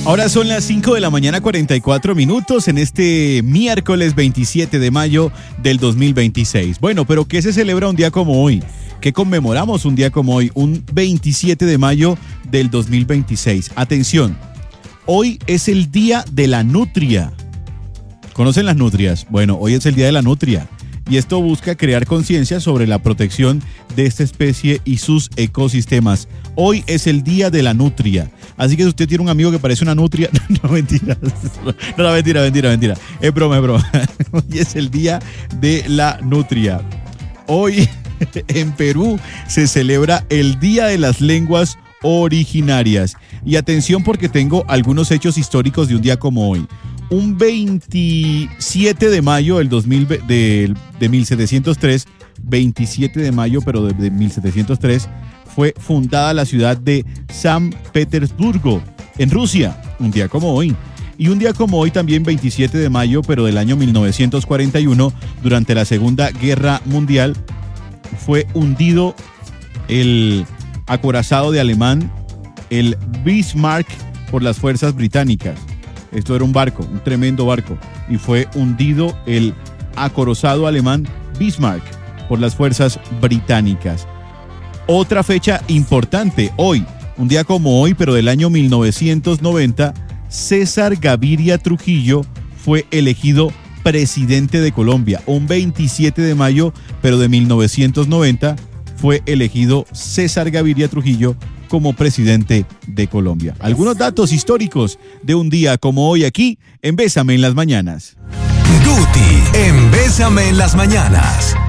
Ahora son las 5 de la mañana, 44 minutos en este miércoles 27 de mayo del 2026. Bueno, pero ¿qué se celebra un día como hoy? ¿Qué conmemoramos un día como hoy? Un 27 de mayo del 2026. Atención, hoy es el Día de la Nutria. ¿Conocen las nutrias? Bueno, hoy es el Día de la Nutria. Y esto busca crear conciencia sobre la protección de esta especie y sus ecosistemas. Hoy es el Día de la Nutria. Así que si usted tiene un amigo que parece una nutria, no, mentira. No, mentira. Es broma. Hoy es el Día de la Nutria. Hoy en Perú se celebra el Día de las Lenguas Originarias. Y atención porque tengo algunos hechos históricos de un día como hoy. Un 27 de mayo de 1703, 27 de mayo, pero de 1703, fue fundada la ciudad de San Petersburgo, en Rusia, un día como hoy. Y un día como hoy también, 27 de mayo, pero del año 1941, durante la Segunda Guerra Mundial, fue hundido el acorazado de alemán, el Bismarck, por las fuerzas británicas. Esto era un barco, un tremendo barco, y fue hundido el acorazado alemán Bismarck por las fuerzas británicas. Otra fecha importante, hoy, un día como hoy, pero del año 1990, César Gaviria Trujillo fue elegido presidente de Colombia. Un 27 de mayo, pero de 1990, fue elegido César Gaviria Trujillo como presidente de Colombia. Algunos datos históricos de un día como hoy aquí en Bésame en las Mañanas. Guti en Bésame en las Mañanas.